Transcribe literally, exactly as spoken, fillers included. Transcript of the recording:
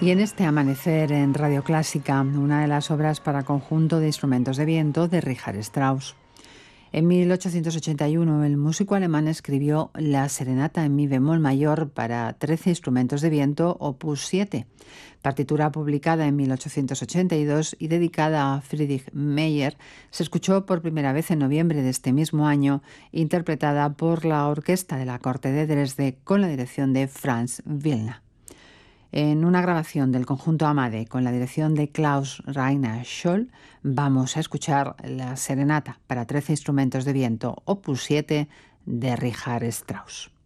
Y en este amanecer en Radio Clásica, una de las obras para conjunto de instrumentos de viento de Richard Strauss. En mil ochocientos ochenta y uno, el músico alemán escribió la Serenata en mi bemol mayor para trece instrumentos de viento, opus siete, partitura publicada en mil ochocientos ochenta y dos y dedicada a Friedrich Meyer. Se escuchó por primera vez en noviembre de este mismo año, interpretada por la Orquesta de la Corte de Dresde con la dirección de Franz Wilner. En una grabación del conjunto Amade con la dirección de Klaus Rainer Scholl, vamos a escuchar la Serenata para trece instrumentos de viento, opus siete, de Richard Strauss.